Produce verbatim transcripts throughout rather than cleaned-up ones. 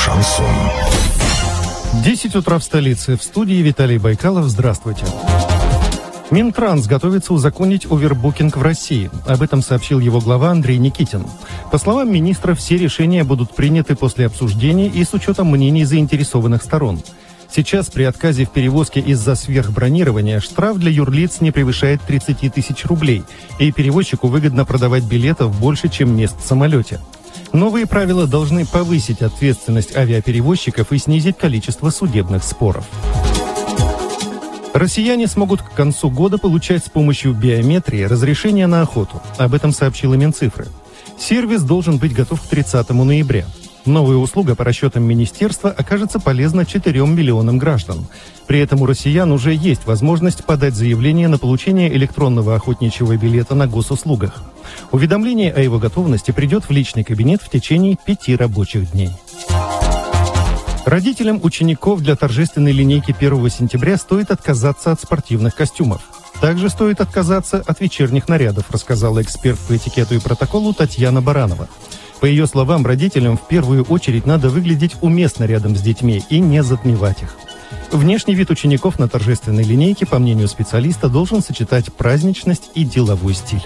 Шансон. десять утра в столице. В студии Виталий Байкалов. Здравствуйте. Минтранс готовится узаконить овербукинг в России. Об этом сообщил его глава Андрей Никитин. По словам министра, все решения будут приняты после обсуждений и с учетом мнений заинтересованных сторон. Сейчас при отказе в перевозке из-за сверхбронирования штраф для юрлиц не превышает тридцать тысяч рублей, и перевозчику выгодно продавать билетов больше, чем мест в самолете. Новые правила должны повысить ответственность авиаперевозчиков и снизить количество судебных споров. Россияне смогут к концу года получать с помощью биометрии разрешение на охоту. Об этом сообщила Минцифры. Сервис должен быть готов к тридцатому ноября. Новая услуга, по расчетам министерства, окажется полезна четырем миллионам граждан. При этом у россиян уже есть возможность подать заявление на получение электронного охотничьего билета на госуслугах. Уведомление о его готовности придет в личный кабинет в течение пяти рабочих дней. Родителям учеников для торжественной линейки первого сентября стоит отказаться от спортивных костюмов. Также стоит отказаться от вечерних нарядов, рассказала эксперт по этикету и протоколу Татьяна Баранова. По ее словам, родителям в первую очередь надо выглядеть уместно рядом с детьми и не затмевать их. Внешний вид учеников на торжественной линейке, по мнению специалиста, должен сочетать праздничность и деловой стиль.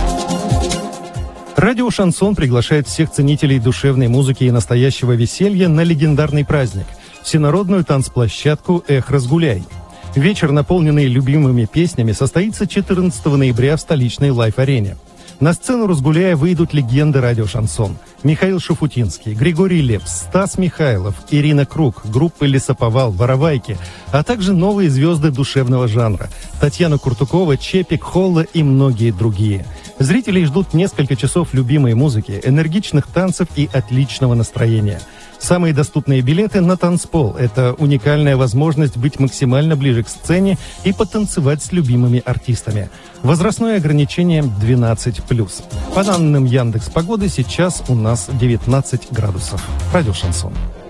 Радио «Шансон» приглашает всех ценителей душевной музыки и настоящего веселья на легендарный праздник – всенародную танцплощадку «Эх, разгуляй». Вечер, наполненный любимыми песнями, состоится четырнадцатого ноября в столичной лайф-арене. На сцену «Разгуляя» выйдут легенды радио «Шансон». Михаил Шуфутинский, Григорий Лепс, Стас Михайлов, Ирина Круг, группы «Лесоповал», «Воровайки», а также новые звезды душевного жанра – Татьяна Куртукова, Чепик, Холла и многие другие. Зрителей ждут несколько часов любимой музыки, энергичных танцев и отличного настроения. Самые доступные билеты на танцпол – это уникальная возможность быть максимально ближе к сцене и потанцевать с любимыми артистами. Возрастное ограничение двенадцать плюс. По данным Яндекс.Погоды, сейчас у нас девятнадцать градусов. Радио «Шансон».